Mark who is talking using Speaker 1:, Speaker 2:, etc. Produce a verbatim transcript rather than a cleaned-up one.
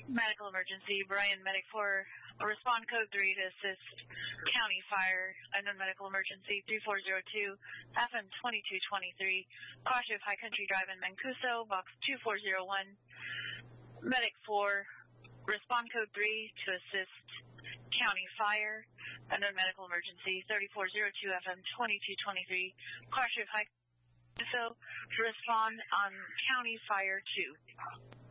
Speaker 1: Medical emergency, Brian Medic four, respond code three to assist county fire, unknown medical emergency three four zero two, F M twenty-two twenty-three, crash of High Country Drive in Mancuso, box two four zero one. Medic four, respond code three to assist county fire, unknown medical emergency thirty-four zero two, F M twenty-two twenty-three, crash of High Country, respond on county fire two.